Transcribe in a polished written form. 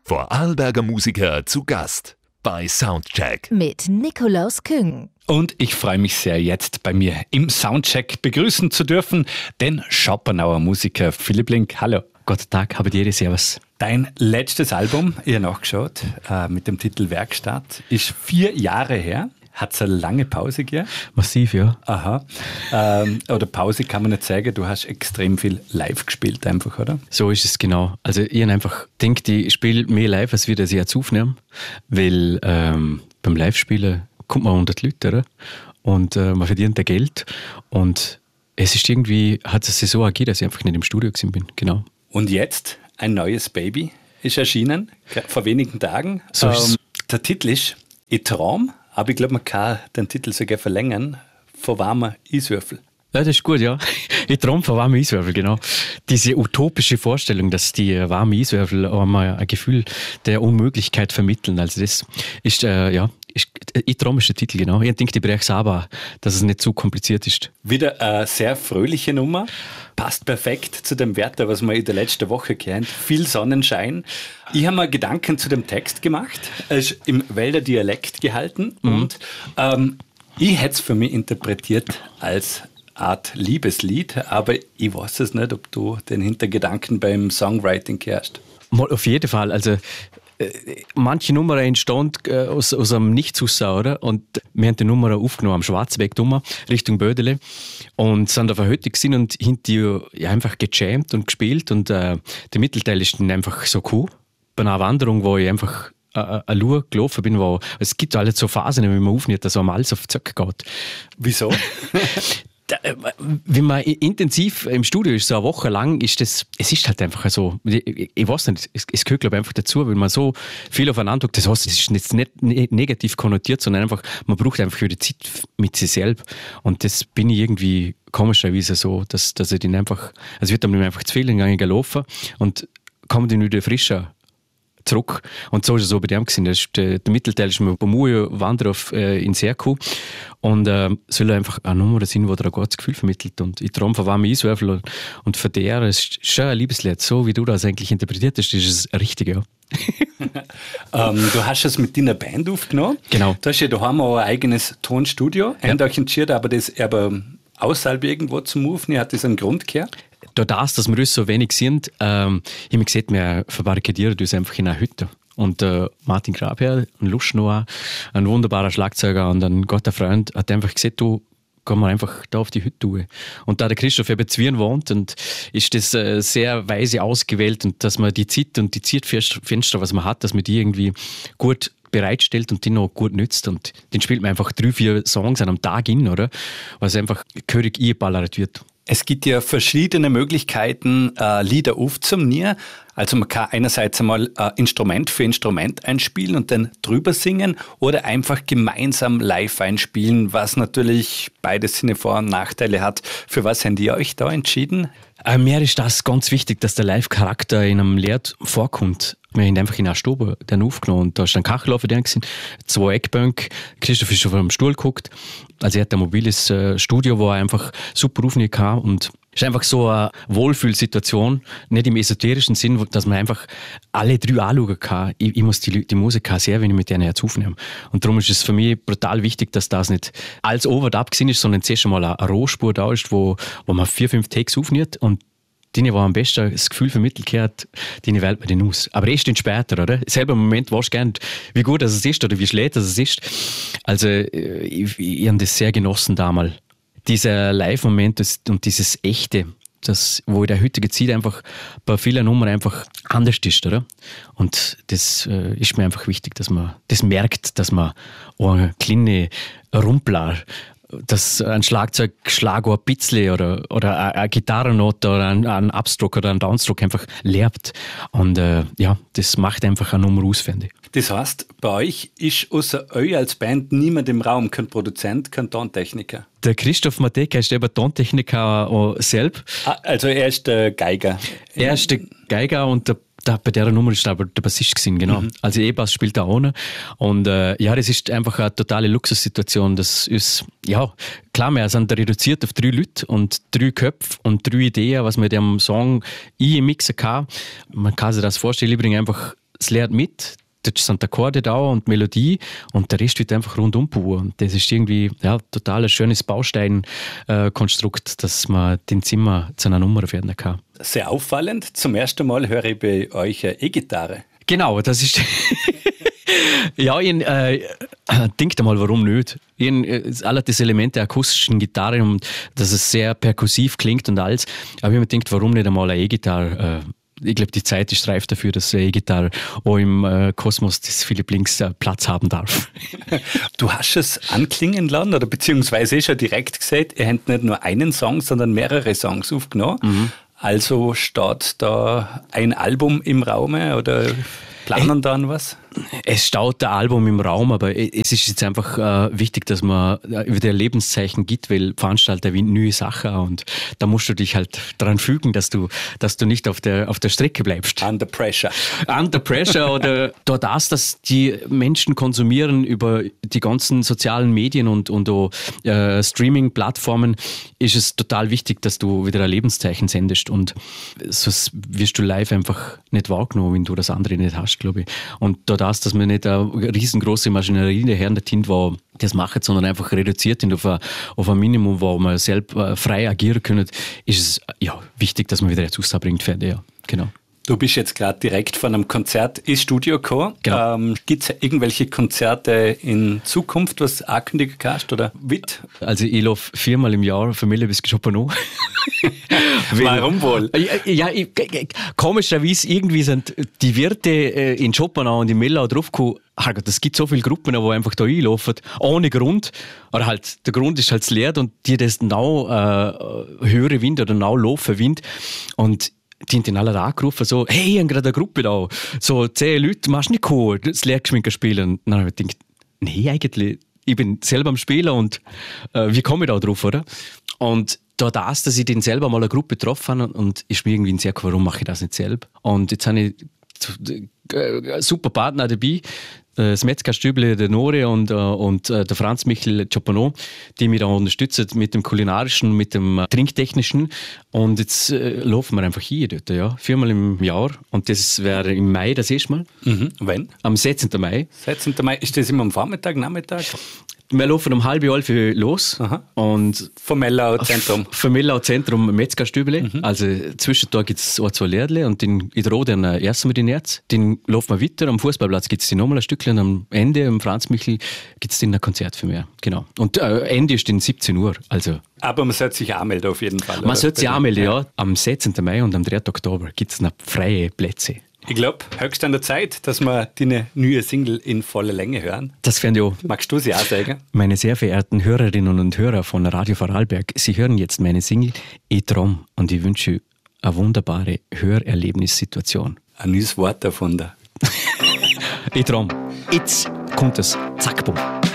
Vorarlberger Musiker zu Gast bei Soundcheck mit Nikolaus Küng. Und ich freue mich sehr, jetzt bei mir im Soundcheck begrüßen zu dürfen den Schopenhauer Musiker Philipp Link. Hallo. Guten Tag, habe dir servus. Dein letztes Album, ich habe nachgeschaut, mit dem Titel Werkstatt, ist 4 Jahre her. Hat es eine lange Pause gegeben? Massiv, ja. Aha. Oder Pause kann man nicht sagen, du hast extrem viel live gespielt einfach, oder? So ist es genau. Also ich habe einfach gedacht, ich spiele mehr live, als wir das jetzt aufnehmen. Weil beim Live-Spielen kommt man unter die Leute, oder? Und man verdient da Geld. Und es ist irgendwie, hat es sich so ergeben, dass ich einfach nicht im Studio gewesen bin. Genau. Und jetzt ein neues Baby ist erschienen, vor wenigen Tagen. So ist es. Der Titel ist «Ich traum», aber ich glaube, man kann den Titel sogar verlängern, «Von warmen Eiswürfel». Ja, das ist gut, ja. Ich träume von warmen Eiswürfeln, genau. Diese utopische Vorstellung, dass die warmen Eiswürfel einmal ein Gefühl der Unmöglichkeit vermitteln. Also das ist, ich träume ist der Titel, genau. Ich denke, ich breche es aber, dass es nicht zu kompliziert ist. Wieder eine sehr fröhliche Nummer. Passt perfekt zu dem Wetter, was wir in der letzten Woche kennen. Viel Sonnenschein. Ich habe mir Gedanken zu dem Text gemacht. Er ist im Wälder Dialekt gehalten und ich hätte es für mich interpretiert als Art Liebeslied, aber ich weiß es nicht, ob du den Hintergedanken beim Songwriting kennst. Auf jeden Fall, also manche Nummern entstanden aus einem Nichts raus, oder? Und wir haben die Nummer aufgenommen am Schwarzweg Richtung Bödele und sind auf einer Hütte gewesen und hinter einfach gejammt und gespielt und der Mittelteil ist dann einfach so cool. Bei einer Wanderung, wo ich einfach eine Lur gelaufen bin, wo es gibt halt so Phasen, wie man aufnimmt, dass einem alles auf die Zöcke geht. Wieso? Wenn man intensiv im Studio ist, so eine Woche lang, es ist halt einfach so, ich weiß nicht, es gehört glaube ich einfach dazu, weil man so viel aufeinander drückt. Das heißt, es ist jetzt nicht negativ konnotiert, sondern einfach, man braucht einfach die Zeit mit sich selbst. Und das bin ich irgendwie komischerweise so, dass ich den einfach, es wird dann einfach zu viel, dann gehe ich laufen und komme dann wieder frischer zurück. Und so ist es so bei dem gewesen. Der Mittelteil ist mir beim Wandern in Serku und soll einfach eine Nummer sein, die dir ein gutes Gefühl vermittelt. Und ich träume von warmen Eiswürfeln und von der, es ist schon ein Liebeslied. So wie du das eigentlich interpretiert hast, ist es richtig, ja. Du hast es mit deiner Band aufgenommen. Genau. Du hast ja daheim auch ein eigenes Tonstudio. Ja. Habt euch entschieden, aber das außerhalb irgendwo zu moven, hat das einen Grund gehabt? Dass wir uns so wenig sind, habe ich mir gesagt, wir verbarrikadieren uns einfach in einer Hütte. Und Martin Grabherr, ein Luschnoah, ein wunderbarer Schlagzeuger und ein guter Freund, hat einfach gesagt, du, gehen wir einfach da auf die Hütte tun. Und da der Christoph eben zu Wien wohnt, und ist das sehr weise ausgewählt und dass man die Zeit und die Zeitfenster, was man hat, dass man die irgendwie gut bereitstellt und die noch gut nützt. Und den spielt man einfach 3-4 Songs an einem Tag in, oder? Was einfach gehörig eingeballert wird. Es gibt ja verschiedene Möglichkeiten, Lieder aufzunehmen. Also man kann einerseits einmal Instrument für Instrument einspielen und dann drüber singen oder einfach gemeinsam live einspielen, was natürlich beides seine Vor- und Nachteile hat. Für was habt ihr euch da entschieden? Mir ist das ganz wichtig, dass der Live-Charakter in einem Lied vorkommt. Wir haben einfach in einer Stube dann aufgenommen und da ist ein Kachel auf der 2 Eckbänke. Christoph ist schon auf dem Stuhl geguckt. Also er hat ein mobiles Studio, wo er einfach super aufnehmen kann und es ist einfach so eine Wohlfühlsituation, nicht im esoterischen Sinn, dass man einfach alle 3 anschauen kann. Ich muss die Musiker sehr wenig mit denen jetzt aufnehmen. Und darum ist es für mich brutal wichtig, dass das nicht als Overdub gewesen ist, sondern zuerst einmal eine Rohspur da ist, wo man 4-5 Takes aufnimmt und die, die am besten das Gefühl vermittelt hat, die wählt man den aus. Aber erst später, oder? Selber im Moment weißt du gerne, wie gut das ist oder wie schlecht das ist. Also ich habe das sehr genossen damals. Dieser Live-Moment und dieses Echte, das, wo in der heutigen Zeit einfach bei vielen Nummern einfach anders ist, oder? Und das ist mir einfach wichtig, dass man das merkt, dass man auch eine kleine Rumpler, dass ein Schlagzeugschlag ein bisschen oder eine Gitarrennote oder ein Upstroke oder ein Downstroke einfach lernt. Und das macht einfach eine Nummer aus, finde ich. Das heißt, bei euch ist außer euch als Band niemand im Raum, kein Produzent, kein Tontechniker? Der Christoph Mateka ist eben Tontechniker auch selbst. Also er ist der Geiger? Er ist der Geiger und bei der Nummer ist aber der Bassist gewesen, genau. Also E-Bass spielt er ohne. Und das ist einfach eine totale Luxussituation. Das ist, klar, wir sind reduziert auf 3 Leute und 3 Köpfe und 3 Ideen, was wir dem Song einmixen kann. Man kann sich das vorstellen, ich bringe einfach es lernt mit, das sind Akkorde da und Melodie und der Rest wird einfach rundum pur. Und das ist irgendwie total ein schönes Bausteinkonstrukt, dass man den Zimmer zu einer Nummer werden kann. Sehr auffallend. Zum ersten Mal höre ich bei euch eine E-Gitarre. Genau, das ist... Ja, ich denkt mal, warum nicht? Alle diese Elemente der akustischen Gitarre und dass es sehr perkussiv klingt und alles. Aber ich habe mir gedacht, warum nicht einmal eine E-Gitarre? Ich glaube, die Zeit ist reif dafür, dass eine E-Gitarre auch im Kosmos des Philipp Links Platz haben darf. Du hast es anklingen lassen oder beziehungsweise schon direkt gesagt, ihr habt nicht nur einen Song, sondern mehrere Songs aufgenommen. Mhm. Also steht da ein Album im Raume oder planen dann was? Es steht ein Album im Raum, aber es ist jetzt einfach wichtig, dass man wieder Lebenszeichen gibt, weil Veranstalter wie neue Sachen und da musst du dich halt daran fügen, dass du nicht auf der Strecke bleibst. Under pressure. Under pressure oder durch das, die Menschen konsumieren über die ganzen sozialen Medien und Streaming-Plattformen, ist es total wichtig, dass du wieder ein Lebenszeichen sendest und sonst wirst du live einfach nicht wahrgenommen, wenn du das andere nicht hast, glaube ich. Und dass wir nicht eine riesengroße Maschinerie dahinter sind, die das machen, sondern einfach reduziert sind auf ein Minimum, wo man selbst frei agieren können, ist es wichtig, dass man wieder etwas rausbringt. Ja, genau. Du bist jetzt gerade direkt von einem Konzert ins Studio gekommen. Genau. Gibt es irgendwelche Konzerte in Zukunft, was du ankündigen kannst oder mit? Also ich laufe 4-mal im Jahr Familie bis Chopin. Warum wohl? Ja, komischerweise irgendwie sind die Wirte in Chopinau und in Millau draufgekommen, es gibt so viele Gruppen, die einfach da einlaufen, ohne Grund. Oder halt, der Grund ist halt das Lied und die das höhere Wind oder laufen Wind. Und die haben dann alle angerufen, so, hey, ich habe gerade eine Gruppe da. So 10 Leute, machst du nicht cool, das Lehrgeschminker spielen. Und dann habe ich gedacht, nee, eigentlich, ich bin selber am Spielen und wie komme ich da drauf, oder? Und dass ich den selber mal eine Gruppe getroffen habe und ist mir irgendwie sehr, warum mache ich das nicht selber? Und jetzt habe ich super Partner dabei, das Metzgerstüble, der Nore und der Franz Michel Chopinot, die mich da unterstützen mit dem Kulinarischen, mit dem Trinktechnischen. Und jetzt laufen wir einfach hier dort, 4-mal im Jahr. Und das wäre im Mai das erste Mal. Mhm. Wann? Am 16. Mai. 16. Mai. Ist das immer am Vormittag, Nachmittag? Wir laufen um 10:30 los. Aha. Und vom Mellau Zentrum. Vom Mellau Zentrum Metzgerstüble. Mhm. Also zwischendurch gibt es 2 Lädle und in der Rode essen wir den Erz. Den laufen wir weiter. Am Fußballplatz gibt es nochmal ein Stückchen. Am Ende, am Franz Michel, gibt es ein Konzert für mich. Genau. Und Ende ist in 17 Uhr. Also. Aber man sollte sich anmelden auf jeden Fall. Man sollte sich anmelden, ja. Am 16. Mai und am 3. Oktober gibt es noch freie Plätze. Ich glaube, höchst an der Zeit, dass wir deine neue Single in voller Länge hören. Das fände ich auch. Magst du sie auch sagen? Meine sehr verehrten Hörerinnen und Hörer von Radio Vorarlberg, Sie hören jetzt meine Single «Ich Traum» und ich wünsche eine wunderbare Hörerlebnissituation. Ein neues Wort davon da. «Ich Traum». Jetzt kommt es. Zack, bumm.